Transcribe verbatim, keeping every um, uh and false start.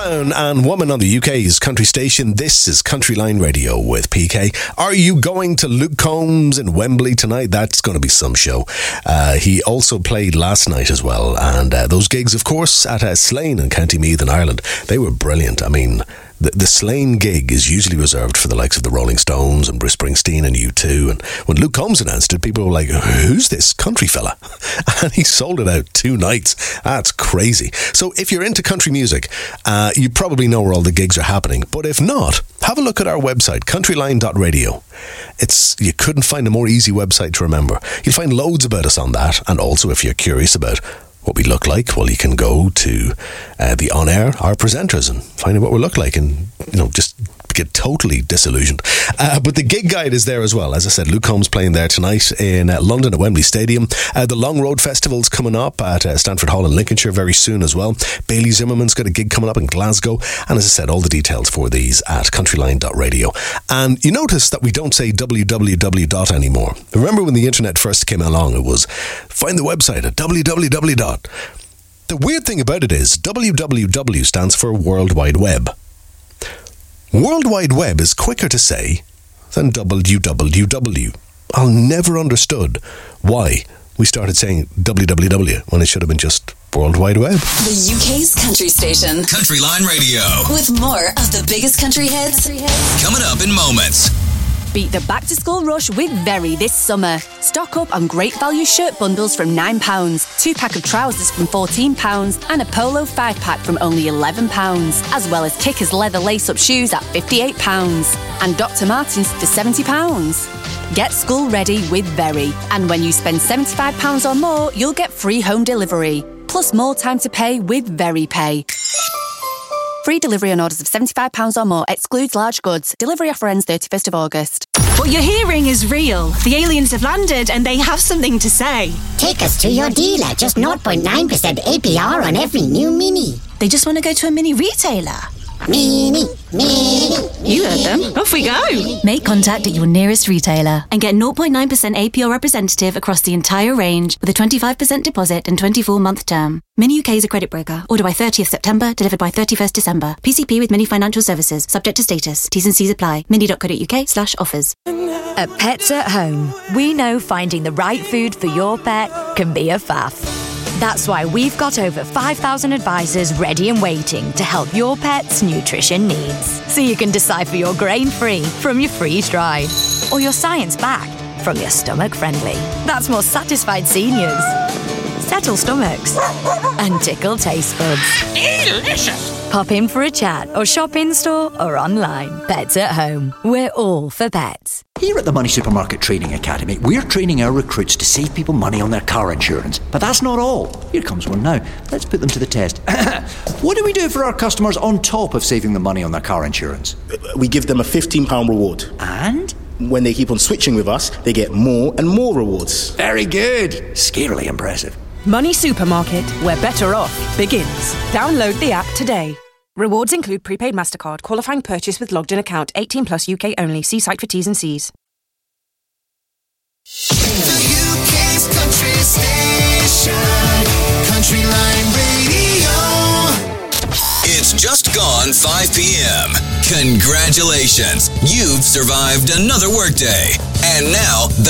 Man and Woman on the U K's country station. This is Country Line Radio with P K. Are you going to Luke Combs in Wembley tonight? That's going to be some show. Uh, he also played last night as well. And uh, those gigs, of course, at uh, Slane in County Meath in Ireland, they were brilliant. I mean, the, the Slane gig is usually reserved for the likes of the Rolling Stones and Bruce Springsteen and U two. And when Luke Combs announced it, people were like, who's this country fella? And he sold it out two nights. That's crazy. So if you're into country music, uh, you probably know where all the gigs are happening. But if not, have a look at our website, countryline dot radio. It's you couldn't find a more easy website to remember. You'll find loads about us on that. And also, if you're curious about what we look like, well, you can go to uh, the On Air, our presenters, and find out what we look like, and, you know, just get totally disillusioned. Uh, but the gig guide is there as well. As I said, Luke Combs playing there tonight in uh, London at Wembley Stadium. Uh, the Long Road Festival's coming up at uh, Stanford Hall in Lincolnshire very soon as well. Bailey Zimmerman's got a gig coming up in Glasgow. And as I said, all the details for these at countryline dot radio. And you notice that we don't say w w w dot anymore. Remember when the internet first came along, it was find the website at w w w dot. The weird thing about it is w w w stands for World Wide Web. World Wide Web is quicker to say than w w w. I'll never understood why we started saying w w w when it should have been just World Wide Web. The U K's country station. Country Line Radio. With more of the biggest country hits. Coming up in moments. Beat the back-to-school rush with Very this summer. Stock up on great value shirt bundles from nine pounds, two-pack of trousers from fourteen pounds, and a polo five-pack from only eleven pounds, as well as Kickers leather lace-up shoes at fifty-eight pounds, and Doctor Martens for seventy pounds. Get school ready with Very, and when you spend seventy-five pounds or more, you'll get free home delivery, plus more time to pay with Very Pay. Free delivery on orders of seventy-five pounds or more, excludes large goods. Delivery offer ends thirty-first of August. What you're hearing is real. The aliens have landed and they have something to say. Take us to your dealer. Just zero point nine percent A P R on every new Mini. They just want to go to a mini retailer. Mini, Mini. You heard them. Off we go. Make contact at your nearest retailer and get zero point nine percent A P R representative across the entire range with a twenty-five percent deposit and twenty-four month term. Mini U K is a credit broker. Order by thirtieth September, delivered by thirty-first December. P C P with Mini Financial Services. Subject to status. T's and C's apply. mini dot co dot uk slash offers. At Pets at Home, we know finding the right food for your pet can be a faff. That's why we've got over five thousand advisors ready and waiting to help your pet's nutrition needs. So you can decipher your grain-free from your freeze-dried, or your science-backed from your stomach-friendly. That's more satisfied seniors, settle stomachs, and tickle taste buds. Delicious! Pop in for a chat or shop in-store or online. Pets at Home. We're all for pets. Here at the Money Supermarket Training Academy, we're training our recruits to save people money on their car insurance. But that's not all. Here comes one now. Let's put them to the test. What do we do for our customers on top of saving them money on their car insurance? We give them a fifteen pounds reward. And? When they keep on switching with us, they get more and more rewards. Very good. Scarily impressive. Money Supermarket, where better off begins. Download the app today. Rewards include prepaid MasterCard, qualifying purchase with logged in account, eighteen plus U K only. See site for T's and C's. The U K's country station, Country Line Radio. It's just gone five p.m. Congratulations, you've survived another workday. And now, the